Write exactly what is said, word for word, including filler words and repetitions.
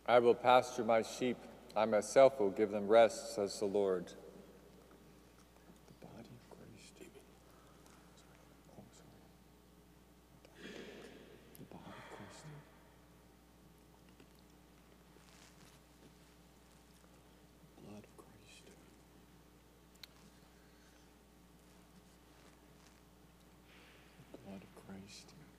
I will pasture my sheep. I myself will give them rest, says the Lord. The body of Christ. Oh, sorry. The body of Christ. Blood of Christ. Blood of Christ.